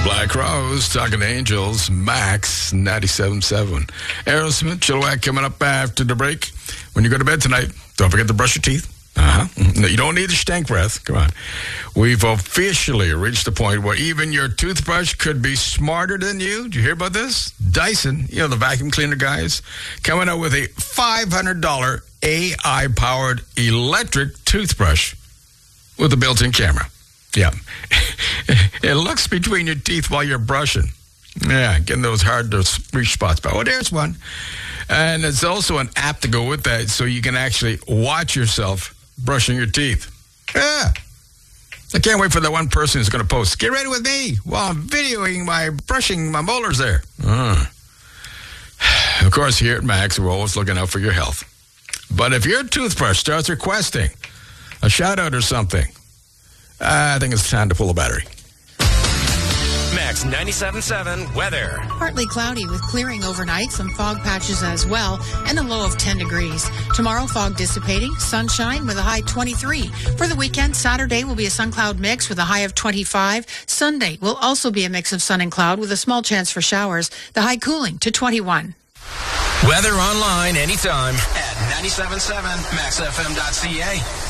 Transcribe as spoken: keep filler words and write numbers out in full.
Black Rose, Talking Angels, Max, ninety-seven point seven. Aerosmith, Chilliwack coming up after the break. When you go to bed tonight, don't forget to brush your teeth. Uh-huh. No, you don't need a stank breath. Come on. We've officially reached the point where even your toothbrush could be smarter than you. Did you hear about this? Dyson, you know, the vacuum cleaner guys, coming out with a five hundred dollars A I-powered electric toothbrush with a built-in camera. Yeah. It looks between your teeth while you're brushing. Yeah, getting those hard-to-reach spots. But, oh, there's one. And it's also an app to go with that so you can actually watch yourself brushing your teeth. Yeah. I can't wait for that one person who's going to post, get ready with me while I'm videoing my brushing my molars there. Uh. Of course, here at Max, we're always looking out for your health. But if your toothbrush starts requesting a shout-out or something, I think it's time to pull a battery. Max ninety-seven point seven weather. Partly cloudy with clearing overnight, some fog patches as well, and a low of ten degrees. Tomorrow, fog dissipating, sunshine with a high twenty-three. For the weekend, Saturday will be a sun-cloud mix with a high of twenty-five. Sunday will also be a mix of sun and cloud with a small chance for showers. The high cooling to twenty-one. Weather online anytime at ninety-seven point seven max f m dot c a.